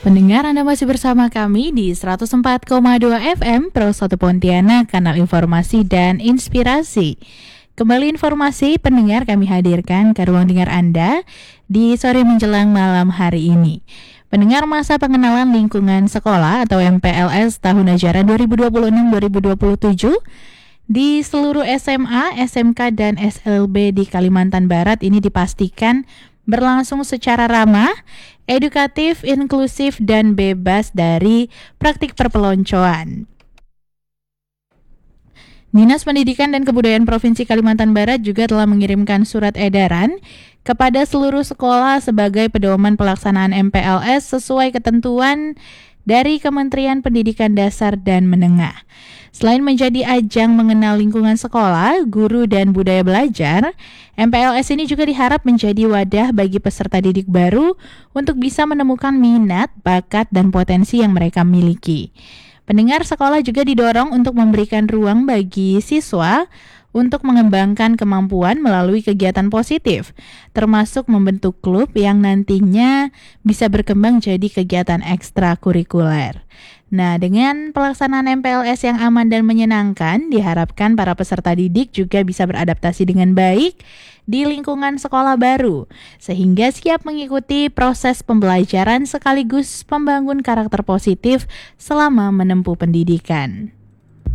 Pendengar, Anda masih bersama kami di 104,2 FM Pro 1 Pontianak, kanal informasi dan inspirasi. Kembali informasi pendengar kami hadirkan ke ruang dengar Anda di sore menjelang malam hari ini. Pendengar, masa pengenalan lingkungan sekolah atau MPLS tahun ajaran 2026-2027 di seluruh SMA, SMK, dan SLB di Kalimantan Barat ini dipastikan berlangsung secara ramah, edukatif, inklusif, dan bebas dari praktik perpeloncoan. Dinas Pendidikan dan Kebudayaan Provinsi Kalimantan Barat juga telah mengirimkan surat edaran kepada seluruh sekolah sebagai pedoman pelaksanaan MPLS sesuai ketentuan dari Kementerian Pendidikan Dasar dan Menengah. Selain menjadi ajang mengenal lingkungan sekolah, guru, dan budaya belajar, MPLS ini juga diharap menjadi wadah bagi peserta didik baru untuk bisa menemukan minat, bakat, dan potensi yang mereka miliki. Pendengar, sekolah juga didorong untuk memberikan ruang bagi siswa untuk mengembangkan kemampuan melalui kegiatan positif, termasuk membentuk klub yang nantinya bisa berkembang jadi kegiatan ekstrakurikuler. Nah, dengan pelaksanaan MPLS yang aman dan menyenangkan, diharapkan para peserta didik juga bisa beradaptasi dengan baik di lingkungan sekolah baru, sehingga siap mengikuti proses pembelajaran sekaligus membangun karakter positif selama menempuh pendidikan.